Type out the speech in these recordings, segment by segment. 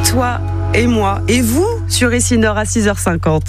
Toi et moi et vous sur ici Nord à 6h50.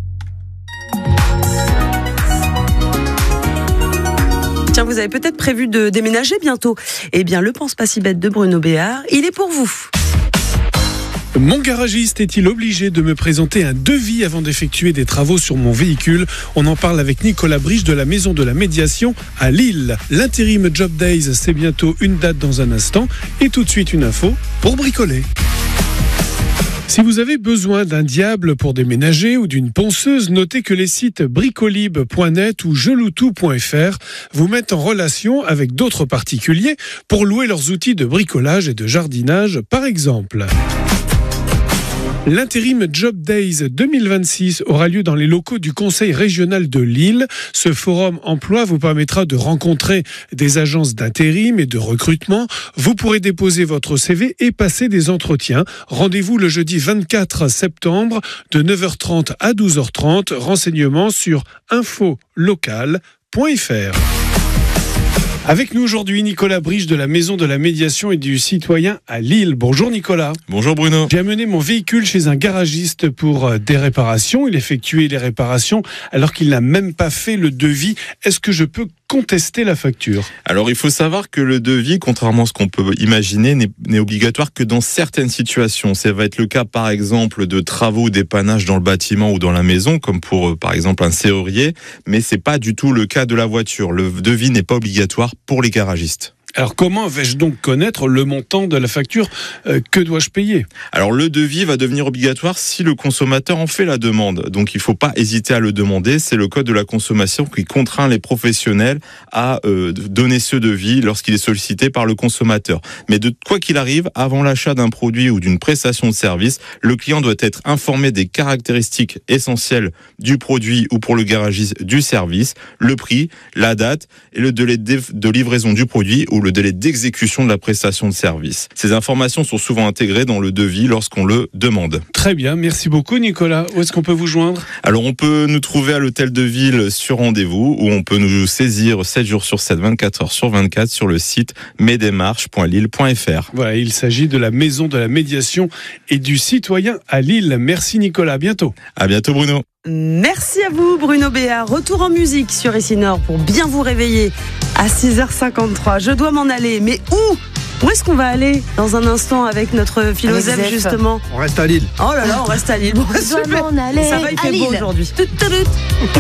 Tiens, vous avez peut-être prévu de déménager bientôt. Eh bien, le Pense pas si bête de Bruno Béard, il est pour vous. Mon garagiste est-il obligé de me présenter un devis avant d'effectuer des travaux sur mon véhicule ? On en parle avec Nicolas Briche de la Maison de la Médiation à Lille. L'intérim Job Days, c'est bientôt une date dans un instant. Et tout de suite une info pour bricoler. Si vous avez besoin d'un diable pour déménager ou d'une ponceuse, notez que les sites bricolib.net ou geloutou.fr vous mettent en relation avec d'autres particuliers pour louer leurs outils de bricolage et de jardinage, par exemple. L'intérim Job Days 2026 aura lieu dans les locaux du Conseil régional de Lille. Ce forum emploi vous permettra de rencontrer des agences d'intérim et de recrutement. Vous pourrez déposer votre CV et passer des entretiens. Rendez-vous le jeudi 24 septembre de 9h30 à 12h30. Renseignements sur infolocal.fr. Avec nous aujourd'hui, Nicolas Briche de la Maison de la Médiation et du Citoyen à Lille. Bonjour Nicolas. Bonjour Bruno. J'ai amené mon véhicule chez un garagiste pour des réparations. Il effectuait les réparations alors qu'il n'a même pas fait le devis. Est-ce que je peux contester la facture ? Alors il faut savoir que le devis, contrairement à ce qu'on peut imaginer, n'est obligatoire que dans certaines situations. Ça va être le cas par exemple de travaux dépannage dans le bâtiment ou dans la maison, comme pour par exemple un serrurier, mais c'est pas du tout le cas de la voiture. Le devis n'est pas obligatoire pour les garagistes. Alors comment vais-je donc connaître le montant de la facture ? Que dois-je payer ? Alors le devis va devenir obligatoire si le consommateur en fait la demande. Donc il ne faut pas hésiter à le demander. C'est le code de la consommation qui contraint les professionnels à donner ce devis lorsqu'il est sollicité par le consommateur. Mais de quoi qu'il arrive, avant l'achat d'un produit ou d'une prestation de service, le client doit être informé des caractéristiques essentielles du produit ou pour le garagiste du service, le prix, la date et le délai de livraison du produit ou le délai d'exécution de la prestation de service. Ces informations sont souvent intégrées dans le devis lorsqu'on le demande. Très bien, merci beaucoup Nicolas. Où est-ce qu'on peut vous joindre ? Alors on peut nous trouver à l'hôtel de ville sur rendez-vous ou on peut nous saisir 7 jours sur 7, 24 heures sur 24 sur le site mesdémarches.lille.fr. Voilà, il s'agit de la Maison de la Médiation et du Citoyen à Lille. Merci Nicolas, à bientôt. À bientôt Bruno. Merci à vous Bruno Béard. Retour en musique sur ici Nord pour bien vous réveiller à 6h53. Je dois m'en aller, mais où est-ce qu'on va aller dans un instant avec notre philosophe justement ? On reste à Lille. Oh là là, on reste à Lille. Bon, super. Ça va, il fait beau aujourd'hui.